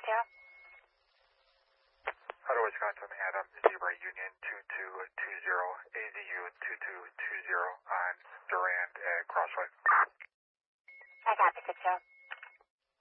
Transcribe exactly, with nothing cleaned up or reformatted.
zero. Auto Wisconsin, Adam, Zebra Union two two two zero, A Z U two two two zero on Durand at Crossway. I got the six zero.